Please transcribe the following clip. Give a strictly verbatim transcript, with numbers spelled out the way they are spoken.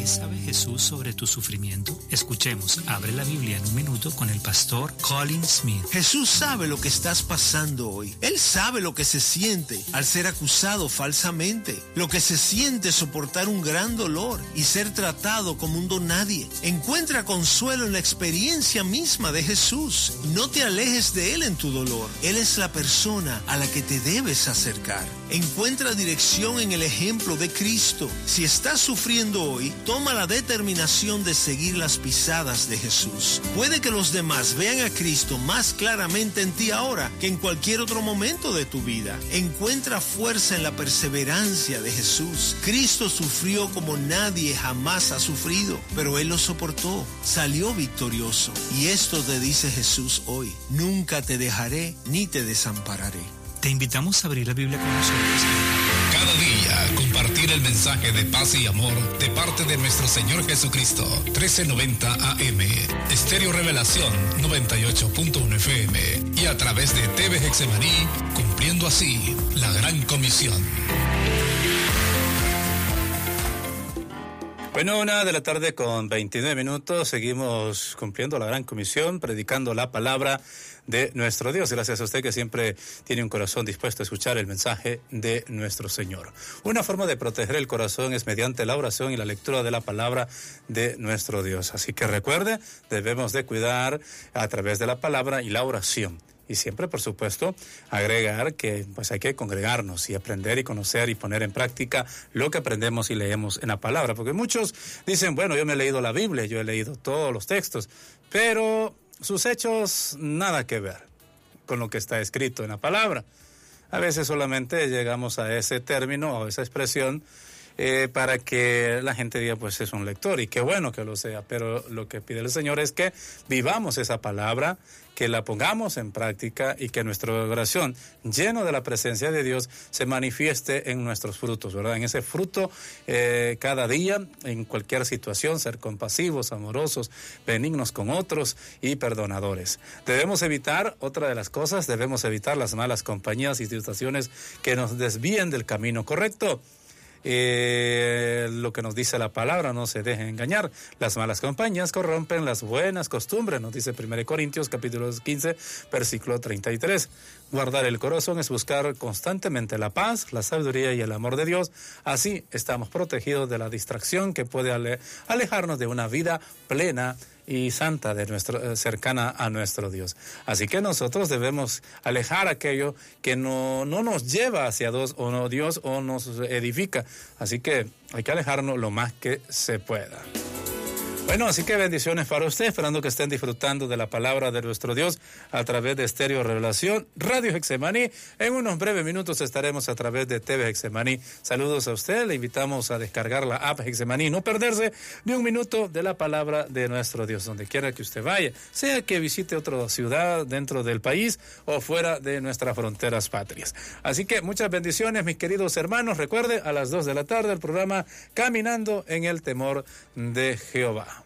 ¿Qué sabe Jesús sobre tu sufrimiento? Escuchemos Abre la Biblia en un minuto con el pastor Colin Smith. Jesús sabe lo que estás pasando hoy. Él sabe lo que se siente al ser acusado falsamente, lo que se siente soportar un gran dolor y ser tratado como un don nadie. Encuentra consuelo en la experiencia misma de Jesús. No te alejes de Él en tu dolor. Él es la persona a la que te debes acercar. Encuentra dirección en el ejemplo de Cristo. Si estás sufriendo hoy, toma la determinación de seguir las pisadas de Jesús. Puede que los demás vean a Cristo más claramente en ti ahora que en cualquier otro momento de tu vida. Encuentra fuerza en la perseverancia de Jesús. Cristo sufrió como nadie jamás ha sufrido, pero Él lo soportó, salió victorioso. Y esto te dice Jesús hoy: nunca te dejaré ni te desampararé. Te invitamos a abrir la Biblia con nosotros. Cada día compartir el mensaje de paz y amor de parte de nuestro Señor Jesucristo. trece noventa A M, Estéreo Revelación noventa y ocho punto uno F M y a través de T V Hexemaní, cumpliendo así la gran comisión. Bueno, una de la tarde con veintinueve minutos, seguimos cumpliendo la gran comisión, predicando la palabra de nuestro Dios. Gracias a usted que siempre tiene un corazón dispuesto a escuchar el mensaje de nuestro Señor. Una forma de proteger el corazón es mediante la oración y la lectura de la palabra de nuestro Dios. Así que recuerde, debemos de cuidar a través de la palabra y la oración. Y siempre, por supuesto, agregar que pues hay que congregarnos y aprender y conocer y poner en práctica lo que aprendemos y leemos en la palabra. Porque muchos dicen, bueno, yo me he leído la Biblia, yo he leído todos los textos, pero sus hechos nada que ver con lo que está escrito en la palabra. A veces solamente llegamos a ese término o esa expresión eh, para que la gente diga, pues es un lector, y qué bueno que lo sea, pero lo que pide el Señor es que vivamos esa palabra, que la pongamos en práctica y que nuestra oración, lleno de la presencia de Dios, se manifieste en nuestros frutos, ¿verdad? En ese fruto eh, cada día, en cualquier situación, ser compasivos, amorosos, benignos con otros y perdonadores. Debemos evitar, otra de las cosas, debemos evitar las malas compañías y situaciones que nos desvíen del camino correcto. Eh, lo que nos dice la palabra, no se dejen engañar. Las malas compañías corrompen las buenas costumbres, nos dice primera Corintios capítulo quince, versículo treinta y tres. Guardar el corazón es buscar constantemente la paz, la sabiduría y el amor de Dios. Así estamos protegidos de la distracción que puede ale- alejarnos de una vida plena y santa, de nuestro, cercana a nuestro Dios. Así que nosotros debemos alejar aquello que no, no nos lleva hacia Dios o, no, Dios o nos edifica. Así que hay que alejarnos lo más que se pueda. Bueno, así que bendiciones para usted, esperando que estén disfrutando de la palabra de nuestro Dios a través de Estéreo Revelación, Radio Hexemaní. En unos breves minutos estaremos a través de T V Hexemaní. Saludos a usted, le invitamos a descargar la app Hexemaní, no perderse ni un minuto de la palabra de nuestro Dios, donde quiera que usted vaya, sea que visite otra ciudad dentro del país o fuera de nuestras fronteras patrias. Así que muchas bendiciones, mis queridos hermanos. Recuerde, a las dos de la tarde el programa Caminando en el Temor de Jehová.